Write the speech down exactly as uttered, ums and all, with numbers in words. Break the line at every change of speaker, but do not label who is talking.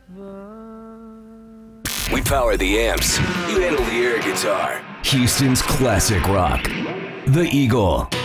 We power the amps. You handle the air guitar. Houston's classic rock. The Eagle.